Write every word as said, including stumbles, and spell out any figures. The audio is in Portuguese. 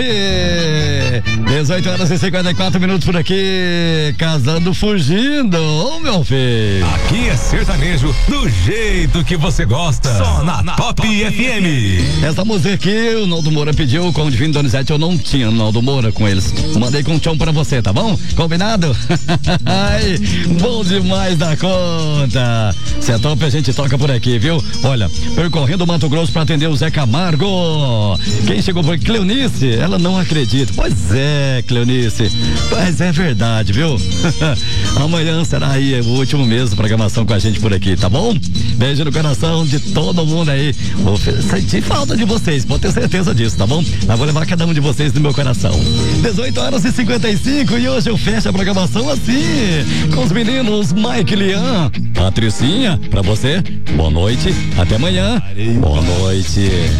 dezoito horas e cinquenta e quatro minutos por aqui, casando fugindo, ô meu filho. Aqui é sertanejo do jeito que você gosta. Só na, na Top, Top F M. Essa música aqui, o Naldo Moura pediu com o Divino Donizete, eu não tinha Naldo Moura com eles. Mandei com um tchau pra você, tá bom? Combinado? Ai, bom demais da conta. Se é top, a gente toca por aqui, viu? Olha, percorrendo o Mato Grosso pra atender o Zé Camargo. Quem chegou foi Cleonice, ela não acredita. Pois é, Cleonice, mas é verdade, viu? Amanhã será aí o último mês de programação com a gente por aqui, tá bom? Beijo no coração de todo mundo aí. Vou sentir falta de vocês, pode ter certeza disso, tá bom? Mas vou levar cada um de vocês no meu coração. dezoito horas e cinquenta e cinco e hoje eu fecho a programação assim, com os meninos Mike e Lian. Patricinha, pra você, boa noite, até amanhã. Boa noite.